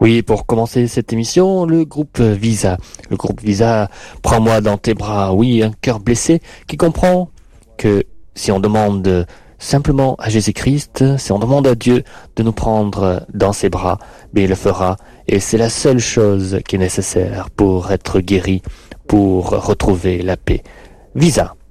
Oui, pour commencer cette émission, le groupe Visa. Le groupe Visa, prends-moi dans tes bras. Oui, un cœur blessé qui comprend que si on demande simplement à Jésus-Christ, si on demande à Dieu de nous prendre dans ses bras, bien il le fera. Et c'est la seule chose qui est nécessaire pour être guéri, pour retrouver la paix. Visa.